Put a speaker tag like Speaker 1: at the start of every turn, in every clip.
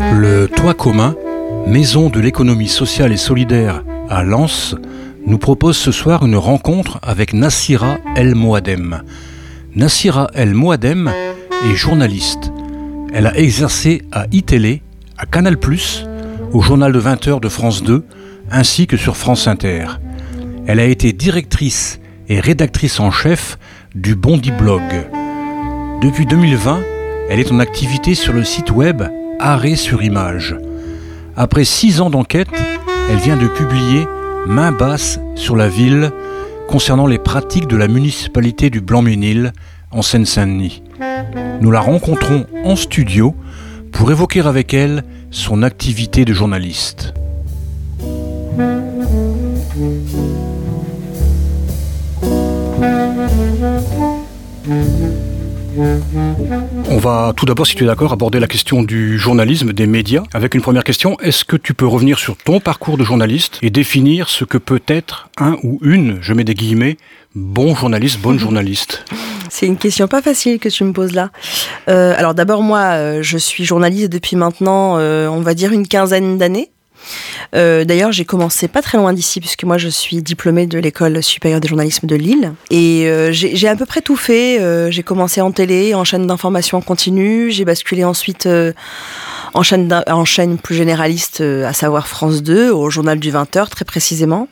Speaker 1: Le Toit commun, maison de l'économie sociale et solidaire à Lens, nous propose ce soir une rencontre avec Nassira El Moadem. Nassira El Moadem est journaliste. Elle a exercé à iTélé, à Canal+, au journal de 20h de France 2, ainsi que sur France Inter. Elle a été directrice et rédactrice en chef du Bondi Blog. Depuis 2020, elle est en activité sur le site web Arrêt sur Image. Après 6 ans d'enquête, elle vient de publier Main basse sur la ville concernant les pratiques de la municipalité du Blanc-Ménil en Seine-Saint-Denis. Nous la rencontrons en studio pour évoquer avec elle son activité de journaliste. On va tout d'abord, si tu es d'accord, aborder la question du journalisme, des médias. Avec une première question, est-ce que tu peux revenir sur ton parcours de journaliste et définir ce que peut être un ou une, je mets des guillemets, bon journaliste, bonne journaliste?
Speaker 2: C'est une question pas facile que tu me poses là. Alors d'abord, moi, je suis journaliste depuis maintenant, on va dire une quinzaine d'années. D'ailleurs, j'ai commencé pas très loin d'ici, puisque moi je suis diplômée de l'école supérieure de journalisme de Lille. Et j'ai à peu près tout fait. J'ai commencé en télé, en chaîne d'information continue. J'ai basculé ensuite en chaîne plus généraliste, à savoir France 2, au journal du 20h très précisément.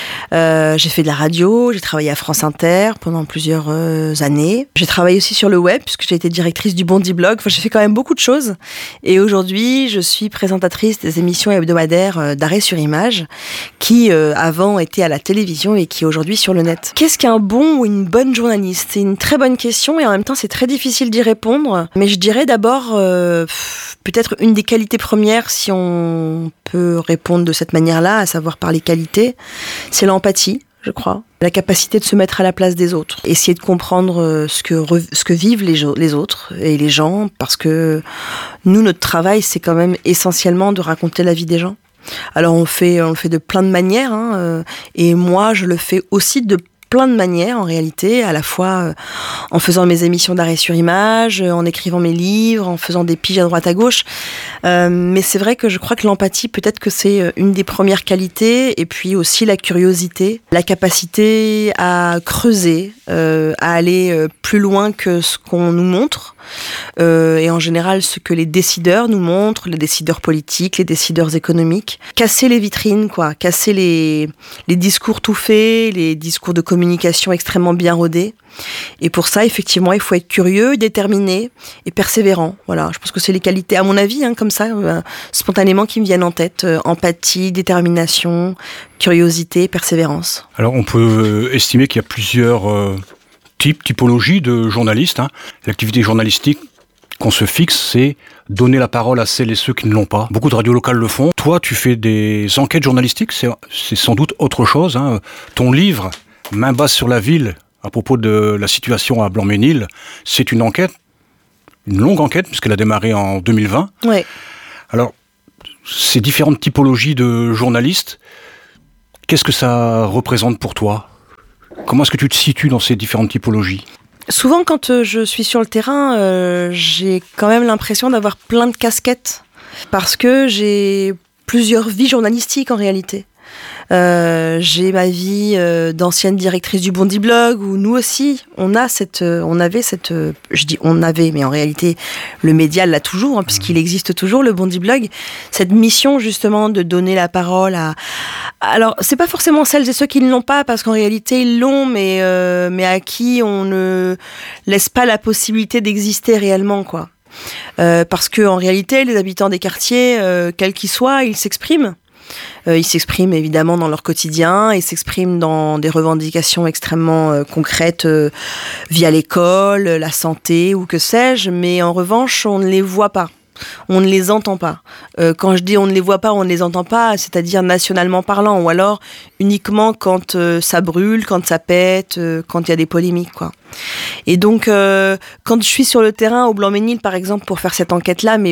Speaker 2: J'ai fait de la radio, j'ai travaillé à France Inter pendant plusieurs années. J'ai travaillé aussi sur le web, puisque j'ai été directrice du Bondi Blog. Enfin, j'ai fait quand même beaucoup de choses. Et aujourd'hui, je suis présentatrice des émissions hebdomadaires d'Arrêt sur Image, qui avant étaient à la télévision et qui aujourd'hui sur le net. Qu'est-ce qu'un bon ou une bonne journaliste? C'est une très bonne question et en même temps, c'est très difficile d'y répondre. Mais je dirais d'abord, peut-être une des qualités premières, si on peut répondre de cette manière-là, à savoir par les qualités, c'est l'empathie, je crois. La capacité de se mettre à la place des autres. Essayer de comprendre ce que vivent les autres et les gens, parce que nous, notre travail, c'est quand même essentiellement de raconter la vie des gens. Alors on le fait de plein de manières, et moi, je le fais aussi de plein de manières en réalité, à la fois en faisant mes émissions d'Arrêt sur Image, en écrivant mes livres, en faisant des piges à droite à gauche. Mais c'est vrai que je crois que l'empathie, peut-être que c'est une des premières qualités, et puis aussi la curiosité, la capacité à creuser, à aller plus loin que ce qu'on nous montre. Et en général ce que les décideurs nous montrent, les décideurs politiques, les décideurs économiques. Casser les vitrines, quoi, casser les discours tout faits, les discours de communication extrêmement bien rodés. Et pour ça, effectivement, il faut être curieux, déterminé et persévérant. Voilà, je pense que c'est les qualités, à mon avis, comme ça, spontanément, qui me viennent en tête. Empathie, détermination, curiosité, persévérance.
Speaker 1: Alors, on peut estimer qu'il y a plusieurs typologie de journalistes. L'activité journalistique qu'on se fixe, c'est donner la parole à celles et ceux qui ne l'ont pas. Beaucoup de radios locales le font. Toi, tu fais des enquêtes journalistiques, c'est sans doute autre chose. Ton livre, Main basse sur la ville, à propos de la situation à Blanc-Ménil, c'est une enquête, une longue enquête, puisqu'elle a démarré en 2020.
Speaker 2: Ouais.
Speaker 1: Alors, ces différentes typologies de journalistes, qu'est-ce que ça représente pour toi ? Comment est-ce que tu te situes dans ces différentes typologies ?
Speaker 2: Souvent, quand je suis sur le terrain, j'ai quand même l'impression d'avoir plein de casquettes. Parce que j'ai plusieurs vies journalistiques en réalité. J'ai ma vie d'ancienne directrice du Bondi Blog, où nous aussi, on avait cette, je dis on avait, mais en réalité, le média l'a toujours, puisqu'il existe toujours, le Bondi Blog, cette mission justement de donner la parole à... Alors, c'est pas forcément celles et ceux qui ne l'ont pas, parce qu'en réalité, ils l'ont, mais à qui on ne laisse pas la possibilité d'exister réellement, quoi. Parce que en réalité, les habitants des quartiers, quels qu'ils soient, ils s'expriment. Ils s'expriment évidemment dans leur quotidien, ils s'expriment dans des revendications extrêmement concrètes via l'école, la santé ou que sais-je, mais en revanche, on ne les voit pas. On ne les entend pas. Quand je dis on ne les voit pas, on ne les entend pas, c'est-à-dire nationalement parlant, ou alors uniquement quand ça brûle, quand ça pète, quand il y a des polémiques, quoi. Et donc, quand je suis sur le terrain au Blanc-Ménil, par exemple, pour faire cette enquête-là, mais pour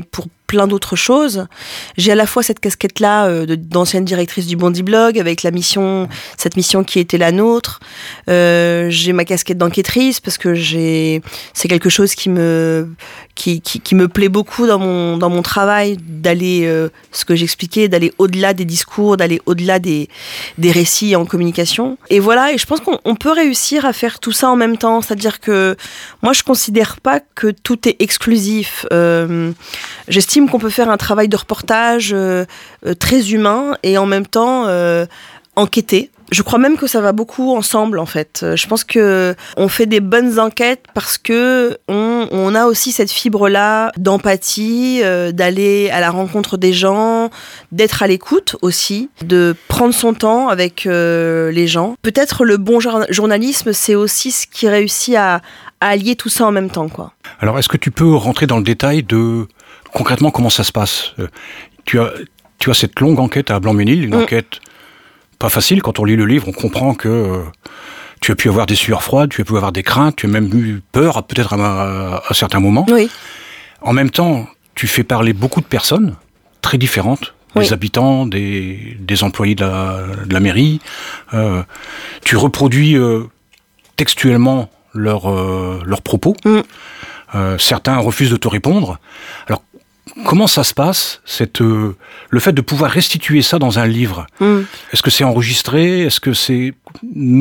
Speaker 2: plein d'autres choses. J'ai à la fois cette casquette-là d'ancienne directrice du Bondi Blog, avec cette mission qui était la nôtre. J'ai ma casquette d'enquêtrice, parce que c'est quelque chose qui me plaît beaucoup dans mon travail, d'aller, ce que j'expliquais, d'aller au-delà des discours, d'aller au-delà des récits en communication. Et voilà, et je pense qu'on peut réussir à faire tout ça en même temps. C'est-à-dire que moi, je considère pas que tout est exclusif. J'estime qu'on peut faire un travail de reportage très humain et en même temps enquêter. Je crois même que ça va beaucoup ensemble, en fait. Je pense que on fait des bonnes enquêtes parce que on a aussi cette fibre-là d'empathie, d'aller à la rencontre des gens, d'être à l'écoute aussi, de prendre son temps avec les gens. Peut-être le bon journalisme, c'est aussi ce qui réussit à allier tout ça en même temps, quoi.
Speaker 1: Alors, est-ce que tu peux rentrer dans le détail de concrètement comment ça se passe ? Tu as cette longue enquête à Blanc-Ménil, une enquête pas facile. Quand on lit le livre, on comprend que tu as pu avoir des sueurs froides, tu as pu avoir des craintes, tu as même eu peur, peut-être à certains moments.
Speaker 2: Oui.
Speaker 1: En même temps, tu fais parler beaucoup de personnes très différentes, des habitants, des employés de la mairie. Tu reproduis textuellement leurs propos. Certains refusent de te répondre. Alors, comment ça se passe, le fait de pouvoir restituer ça dans un livre ? Est-ce que c'est enregistré ? Est-ce que c'est noté ?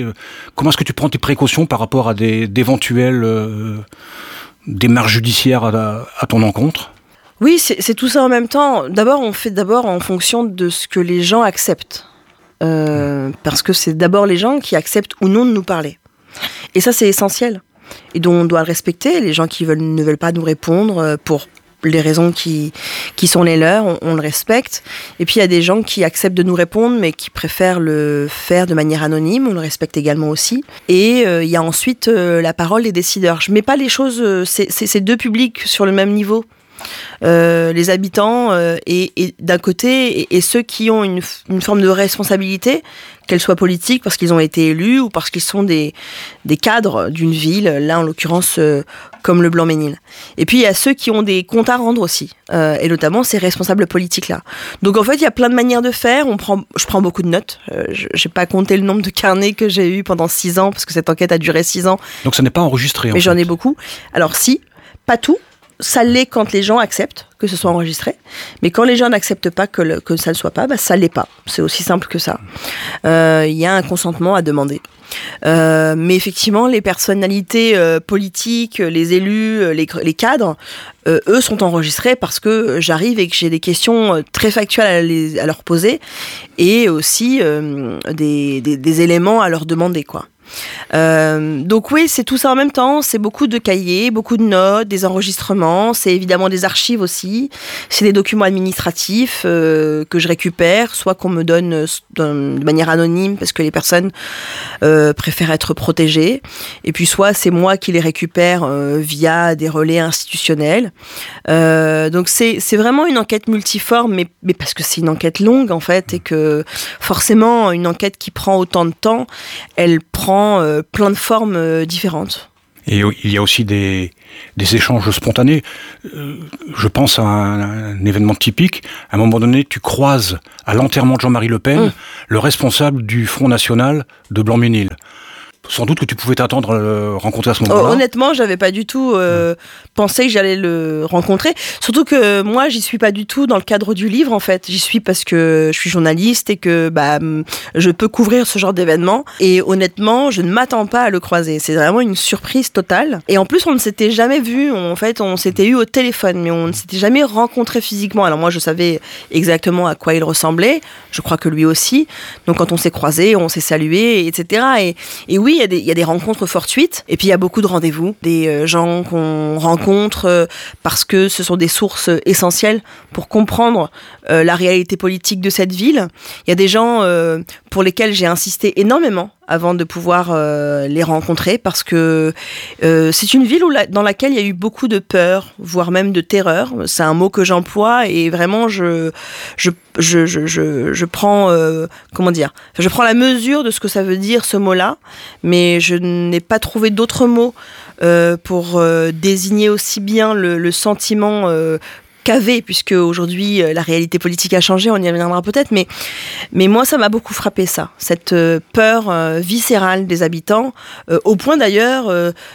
Speaker 1: Comment est-ce que tu prends tes précautions par rapport à d'éventuelles démarches judiciaires à ton encontre ?
Speaker 2: Oui, c'est tout ça en même temps. D'abord, on fait en fonction de ce que les gens acceptent. Parce que c'est d'abord les gens qui acceptent ou non de nous parler. Et ça, c'est essentiel. Et donc, on doit le respecter. Les gens qui ne veulent pas nous répondre pour les raisons qui sont les leurs, on le respecte. Et puis il y a des gens qui acceptent de nous répondre, mais qui préfèrent le faire de manière anonyme, on le respecte également aussi. Et il y a ensuite la parole des décideurs. Je mets pas les choses, c'est deux publics sur le même niveau. Les habitants et d'un côté et ceux qui ont une forme de responsabilité, qu'elle soit politique parce qu'ils ont été élus ou parce qu'ils sont des cadres d'une ville, là en l'occurrence comme le Blanc-Ménil. Et puis il y a ceux qui ont des comptes à rendre aussi, et notamment ces responsables politiques là. Donc en fait il y a plein de manières de faire. Je prends beaucoup de notes. J'ai pas compté le nombre de carnets que j'ai eu pendant 6 ans parce que cette enquête a duré 6 ans.
Speaker 1: Donc ça n'est pas enregistré.
Speaker 2: Mais j'en ai beaucoup. Alors si, pas tout. Ça l'est quand les gens acceptent que ce soit enregistré, mais quand les gens n'acceptent pas que ça ne soit pas, ça l'est pas. C'est aussi simple que ça. Il y a un consentement à demander. Mais effectivement, les personnalités politiques, les élus, les cadres, eux sont enregistrés parce que j'arrive et que j'ai des questions très factuelles à leur poser et aussi des éléments à leur demander, quoi. Donc oui, c'est tout ça en même temps. C'est beaucoup de cahiers, beaucoup de notes, des enregistrements. C'est évidemment des archives aussi. C'est des documents administratifs que je récupère, soit qu'on me donne de manière anonyme parce que les personnes préfèrent être protégées, et puis soit c'est moi qui les récupère via des relais institutionnels. Donc c'est vraiment une enquête multiforme, mais parce que c'est une enquête longue en fait, et que forcément une enquête qui prend autant de temps, elle prend plein de formes différentes.
Speaker 1: Et il y a aussi des échanges spontanés. Je pense à un événement typique. À un moment donné, tu croises à l'enterrement de Jean-Marie Le Pen le responsable du Front National de Blanc-Ménil. Sans doute que tu pouvais t'attendre à le rencontrer à ce moment-là.
Speaker 2: Honnêtement, j'avais pas du tout pensé que j'allais le rencontrer. Surtout que moi, j'y suis pas du tout dans le cadre du livre, en fait. J'y suis parce que je suis journaliste et que je peux couvrir ce genre d'événement. Et honnêtement, je ne m'attends pas à le croiser. C'est vraiment une surprise totale. Et en plus, on ne s'était jamais vu. En fait, on s'était eu au téléphone, mais on ne s'était jamais rencontré physiquement. Alors moi, je savais exactement à quoi il ressemblait. Je crois que lui aussi. Donc quand on s'est croisés, on s'est salués, etc. Et oui, il y a des rencontres fortuites, et puis il y a beaucoup de rendez-vous, des gens qu'on rencontre parce que ce sont des sources essentielles pour comprendre la réalité politique de cette ville. Il y a des gens pour lesquels j'ai insisté énormément avant de pouvoir les rencontrer, parce que c'est une ville dans laquelle il y a eu beaucoup de peur, voire même de terreur. C'est un mot que j'emploie, et vraiment je prends je prends la mesure de ce que ça veut dire, ce mot-là, mais je n'ai pas trouvé d'autres mots pour désigner aussi bien le sentiment qu'avait, puisque aujourd'hui la réalité politique a changé, on y reviendra peut-être, mais moi ça m'a beaucoup frappé ça, cette peur viscérale des habitants, au point d'ailleurs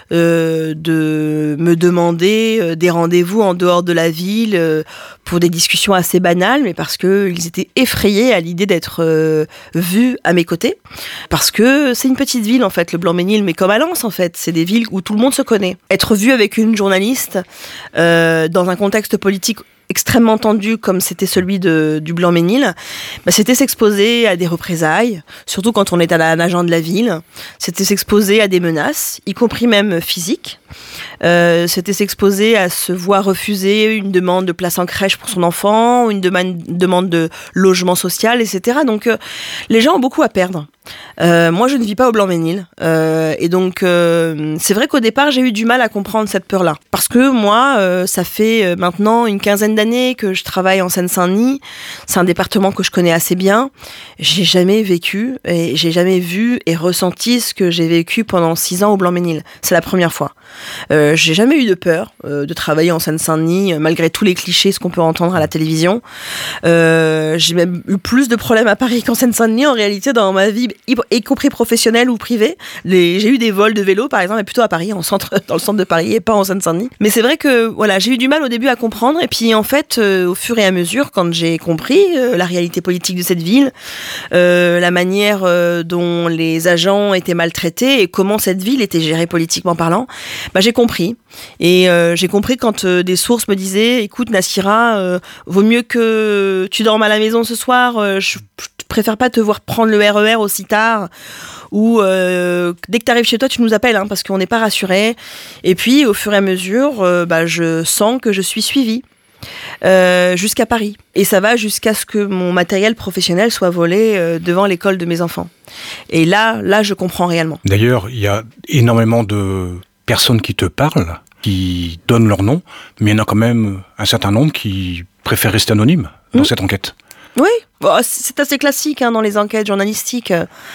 Speaker 2: de me demander des rendez-vous en dehors de la ville pour des discussions assez banales, mais parce qu'ils étaient effrayés à l'idée d'être vus à mes côtés, parce que c'est une petite ville en fait, le Blanc-Ménil, mais comme à Lens en fait, c'est des villes où tout le monde se connaît. Être vu avec une journaliste dans un contexte politique extrêmement tendu comme c'était celui du Blanc-Ménil, c'était s'exposer à des représailles, surtout quand on est un agent de la ville. C'était s'exposer à des menaces, y compris même physiques. C'était s'exposer à se voir refuser une demande de place en crèche pour son enfant, une demande de logement social, etc. Donc les gens ont beaucoup à perdre. Moi je ne vis pas au Blanc-Ménil et donc c'est vrai qu'au départ j'ai eu du mal à comprendre cette peur-là, parce que moi ça fait maintenant une quinzaine d'années que je travaille en Seine-Saint-Denis. C'est un département que je connais assez bien. J'ai jamais vécu et j'ai jamais vu et ressenti ce que j'ai vécu pendant 6 ans au Blanc-Ménil. C'est la première fois. J'ai jamais eu de peur de travailler en Seine-Saint-Denis, malgré tous les clichés, ce qu'on peut entendre à la télévision. J'ai même eu plus de problèmes à Paris qu'en Seine-Saint-Denis en réalité dans ma vie, y compris professionnelle ou privée. J'ai eu des vols de vélo par exemple, mais plutôt à Paris, dans le centre de Paris et pas en Seine-Saint-Denis. Mais c'est vrai que voilà, j'ai eu du mal au début à comprendre, et puis en fait au fur et à mesure, quand j'ai compris la réalité politique de cette ville, la manière dont les agents étaient maltraités et comment cette ville était gérée politiquement parlant, j'ai compris. Et j'ai compris quand des sources me disaient: écoute Nassira, vaut mieux que tu dormes à la maison ce soir, je préfère pas te voir prendre le RER aussi tard, ou dès que tu arrives chez toi tu nous appelles, parce qu'on n'est pas rassurés. Et puis au fur et à mesure je sens que je suis suivie jusqu'à Paris, et ça va jusqu'à ce que mon matériel professionnel soit volé devant l'école de mes enfants. Et là je comprends réellement.
Speaker 1: D'ailleurs, il y a énormément de personnes qui te parlent, qui donnent leur nom, mais il y en a quand même un certain nombre qui préfèrent rester anonymes dans cette enquête.
Speaker 2: Oui, c'est assez classique dans les enquêtes journalistiques.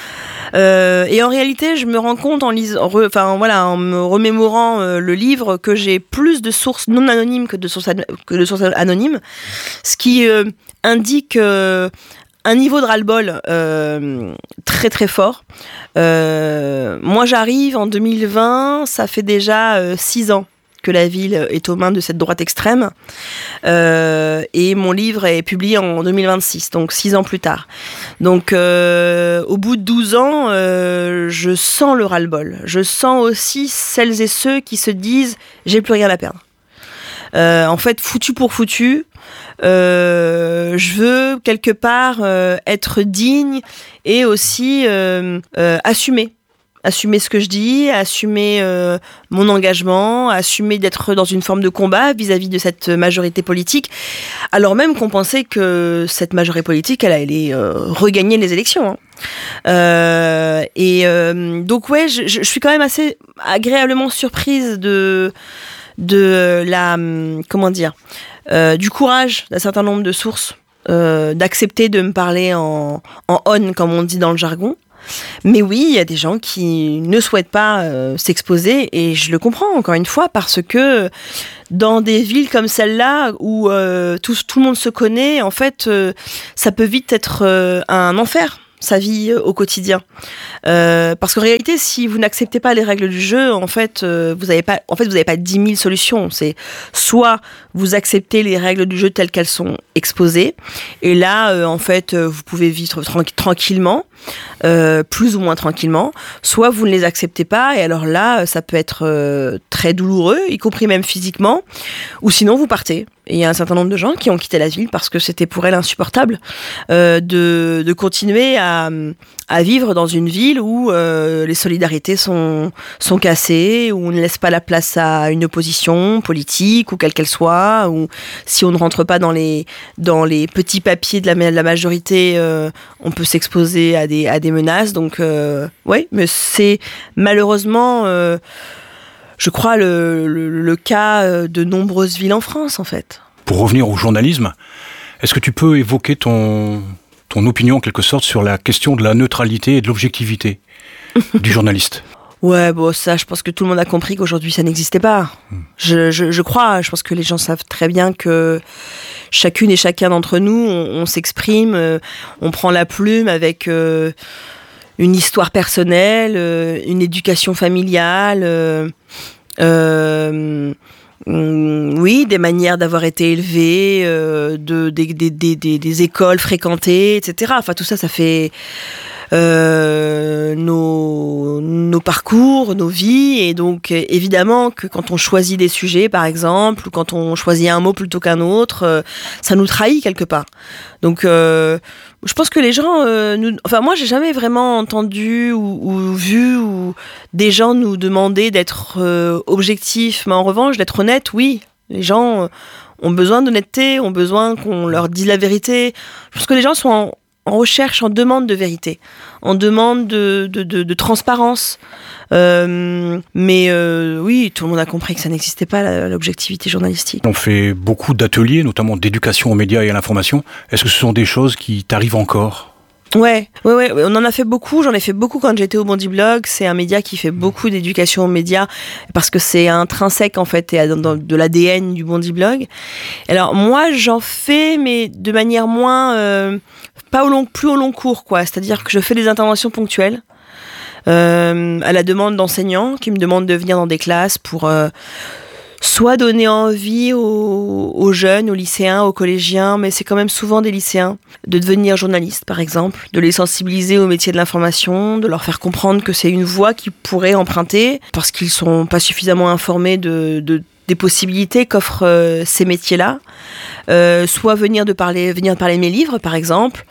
Speaker 2: Et en réalité, je me rends compte en me remémorant le livre, que j'ai plus de sources non anonymes que de sources anonymes, ce qui indique un niveau de ras-le-bol très très fort. Moi j'arrive en 2020, ça fait déjà 6 ans que la ville est aux mains de cette droite extrême, et mon livre est publié en 2026, donc 6 ans plus tard. Donc au bout de 12 ans, je sens le ras-le-bol. Je sens aussi celles et ceux qui se disent « j'ai plus rien à perdre ». En fait, foutu pour foutu, je veux quelque part être digne et aussi assumer ce que je dis, assumer mon engagement, assumer d'être dans une forme de combat vis-à-vis de cette majorité politique, alors même qu'on pensait que cette majorité politique, elle allait regagner les élections. Donc ouais, je suis quand même assez agréablement surprise de la, du courage d'un certain nombre de sources, d'accepter de me parler en on, comme on dit dans le jargon. Mais oui, il y a des gens qui ne souhaitent pas s'exposer, et je le comprends encore une fois, parce que dans des villes comme celle-là où tout le monde se connaît, en fait, ça peut vite être un enfer, sa vie au quotidien. Parce qu'en réalité, si vous n'acceptez pas les règles du jeu, vous n'avez pas 10 000 solutions. C'est soit vous acceptez les règles du jeu telles qu'elles sont exposées, et là, vous pouvez vivre tranquillement, plus ou moins tranquillement, soit vous ne les acceptez pas, et alors là, ça peut être très douloureux, y compris même physiquement, ou sinon vous partez. Et il y a un certain nombre de gens qui ont quitté la ville parce que c'était pour elles insupportable de continuer à vivre dans une ville où les solidarités sont cassées, où on ne laisse pas la place à une opposition politique ou quelle qu'elle soit, ou si on ne rentre pas dans les petits papiers de la majorité, on peut s'exposer à des menaces. Donc ouais, mais c'est malheureusement je crois le cas de nombreuses villes en France, en fait.
Speaker 1: Pour revenir au journalisme, est-ce que tu peux évoquer ton opinion, en quelque sorte, sur la question de la neutralité et de l'objectivité du journaliste ?
Speaker 2: Ouais, bon, ça, je pense que tout le monde a compris qu'aujourd'hui, ça n'existait pas. Je crois, je pense que les gens savent très bien que chacune et chacun d'entre nous, on s'exprime, on prend la plume avec une histoire personnelle, une éducation familiale, oui, des manières d'avoir été élevé, des écoles fréquentées, etc. Enfin, tout ça, ça fait nos parcours, nos vies, et donc évidemment que quand on choisit des sujets, par exemple, ou quand on choisit un mot plutôt qu'un autre, ça nous trahit quelque part. Donc, je pense que les gens, enfin moi, j'ai jamais vraiment entendu ou vu des gens nous demander d'être objectifs, mais en revanche, d'être honnête, oui. Les gens ont besoin d'honnêteté, ont besoin qu'on leur dise la vérité. Je pense que les gens sont en recherche, en demande de vérité, en demande de transparence. Mais oui, tout le monde a compris que ça n'existait pas, l'objectivité journalistique.
Speaker 1: On fait beaucoup d'ateliers, notamment d'éducation aux médias et à l'information. Est-ce que ce sont des choses qui t'arrivent encore ?
Speaker 2: Ouais, on en a fait beaucoup. J'en ai fait beaucoup quand j'étais au Bondy Blog. C'est un média qui fait beaucoup d'éducation aux médias parce que c'est intrinsèque en fait et de l'ADN du Bondy Blog. Alors moi, j'en fais, mais de manière moins, plus au long cours, quoi. C'est-à-dire que je fais des interventions ponctuelles à la demande d'enseignants qui me demandent de venir dans des classes pour soit donner envie aux jeunes, aux lycéens, aux collégiens, mais c'est quand même souvent des lycéens, de devenir journalistes, par exemple, de les sensibiliser au métier de l'information, de leur faire comprendre que c'est une voie qu'ils pourraient emprunter, parce qu'ils sont pas suffisamment informés des possibilités qu'offrent ces métiers-là. Soit venir parler de mes livres, par exemple.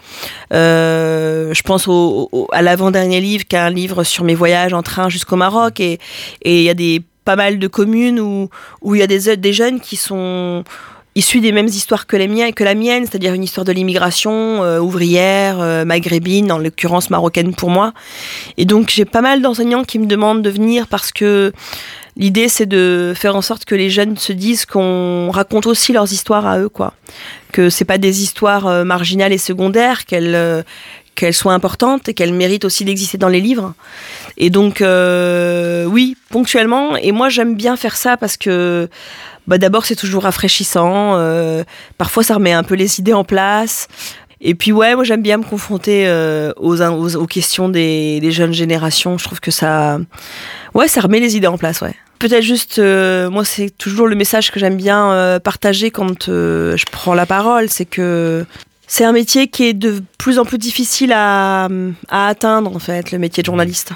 Speaker 2: Je pense à l'avant-dernier livre, qui est un livre sur mes voyages en train jusqu'au Maroc, et il y a pas mal de communes où il y a des jeunes qui sont issus des mêmes histoires que la mienne, c'est-à-dire une histoire de l'immigration ouvrière, maghrébine, en l'occurrence marocaine pour moi. Et donc j'ai pas mal d'enseignants qui me demandent de venir parce que l'idée c'est de faire en sorte que les jeunes se disent qu'on raconte aussi leurs histoires à eux, quoi. Que c'est pas des histoires marginales et secondaires, qu'elles soient importantes et qu'elles méritent aussi d'exister dans les livres. Et donc, oui, ponctuellement. Et moi, j'aime bien faire ça parce que, d'abord, c'est toujours rafraîchissant. Parfois, ça remet un peu les idées en place. Et puis, ouais, moi, j'aime bien me confronter aux questions des jeunes générations. Je trouve que ça remet les idées en place, ouais. Peut-être juste, moi, c'est toujours le message que j'aime bien partager quand je prends la parole. C'est que c'est un métier qui est de plus en plus difficile à atteindre, en fait, le métier de journaliste.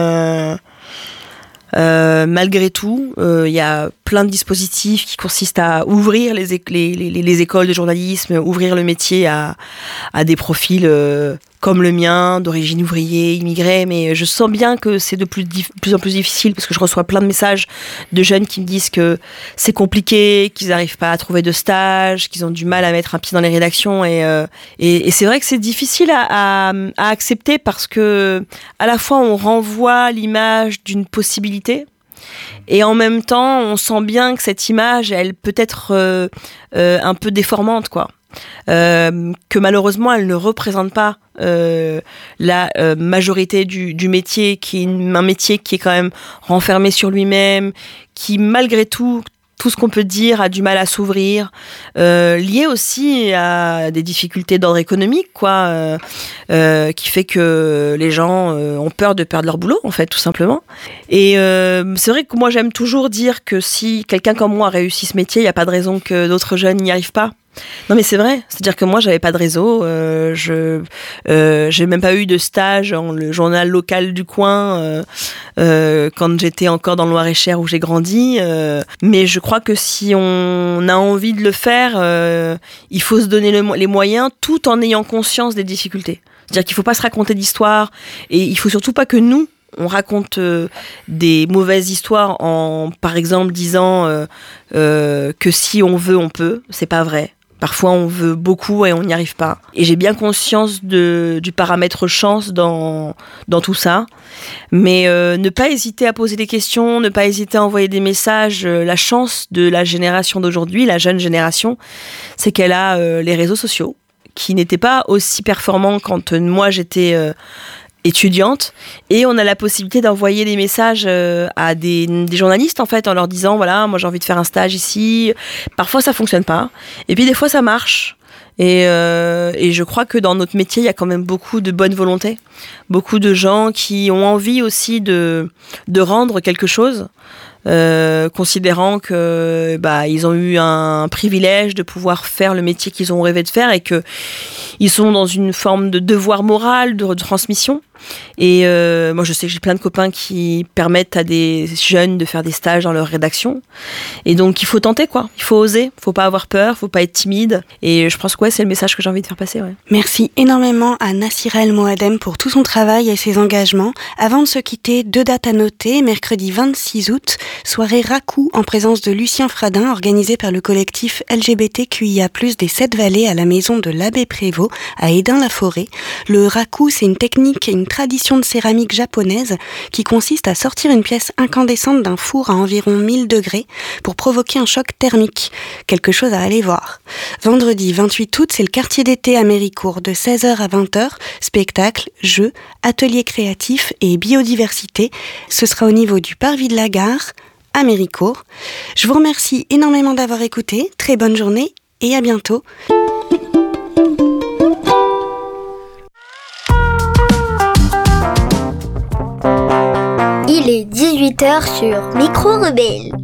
Speaker 2: Malgré tout, il y a plein de dispositifs qui consistent à ouvrir les écoles de journalisme, ouvrir le métier à des profils comme le mien, d'origine ouvrier, immigré, mais je sens bien que c'est de plus en plus difficile parce que je reçois plein de messages de jeunes qui me disent que c'est compliqué, qu'ils n'arrivent pas à trouver de stage, qu'ils ont du mal à mettre un pied dans les rédactions et c'est vrai que c'est difficile à accepter parce que à la fois on renvoie l'image d'une possibilité et en même temps on sent bien que cette image elle peut être un peu déformante, quoi. Que malheureusement elle ne représente pas la majorité du métier, qui est un métier qui est quand même renfermé sur lui-même, qui malgré tout ce qu'on peut dire a du mal à s'ouvrir, lié aussi à des difficultés d'ordre économique, quoi, qui fait que les gens ont peur de perdre leur boulot, en fait, tout simplement. Et c'est vrai que moi j'aime toujours dire que si quelqu'un comme moi a réussi ce métier, il n'y a pas de raison que d'autres jeunes n'y arrivent pas. Non mais c'est vrai, c'est-à-dire que moi j'avais pas de réseau, j'ai même pas eu de stage dans le journal local du coin quand j'étais encore dans le Loir-et-Cher où j'ai grandi, mais je crois que si on a envie de le faire, il faut se donner les moyens tout en ayant conscience des difficultés. C'est-à-dire qu'il faut pas se raconter d'histoires et il faut surtout pas que nous on raconte des mauvaises histoires en par exemple disant que si on veut on peut, c'est pas vrai. Parfois, on veut beaucoup et on n'y arrive pas. Et j'ai bien conscience du paramètre chance dans tout ça. Mais ne pas hésiter à poser des questions, ne pas hésiter à envoyer des messages. La chance de la génération d'aujourd'hui, la jeune génération, c'est qu'elle a les réseaux sociaux, qui n'étaient pas aussi performants quand moi j'étais étudiantes, et on a la possibilité d'envoyer des messages à des journalistes en fait, en leur disant voilà, moi j'ai envie de faire un stage ici. Parfois ça fonctionne pas, et puis des fois ça marche. Et je crois que dans notre métier, il y a quand même beaucoup de bonne volonté, beaucoup de gens qui ont envie aussi de rendre quelque chose. Considérant que ils ont eu un privilège de pouvoir faire le métier qu'ils ont rêvé de faire et que ils sont dans une forme de devoir moral de transmission. Et moi je sais que j'ai plein de copains qui permettent à des jeunes de faire des stages dans leur rédaction, et donc il faut tenter quoi, il faut oser, faut pas avoir peur, faut pas être timide, et je pense que c'est le message que j'ai envie de faire passer.
Speaker 3: Merci énormément à Nassira El Moadem pour tout son travail et ses engagements. Avant de se quitter, 2 dates à noter. Mercredi 26 août, soirée Raku en présence de Lucien Fradin, organisée par le collectif LGBTQIA+, des 7 Vallées à la maison de l'Abbé Prévost à Édin-la-Forêt. Le Raku, c'est une technique et une tradition de céramique japonaise qui consiste à sortir une pièce incandescente d'un four à environ 1000 degrés pour provoquer un choc thermique. Quelque chose à aller voir. Vendredi 28 août, c'est le quartier d'été à Méricourt de 16h à 20h. Spectacles, jeux, ateliers créatifs et biodiversité. Ce sera au niveau du parvis de la gare à Méricourt. Je vous remercie énormément d'avoir écouté. Très bonne journée et à bientôt.
Speaker 4: Il est 18h sur Micro Rebelle.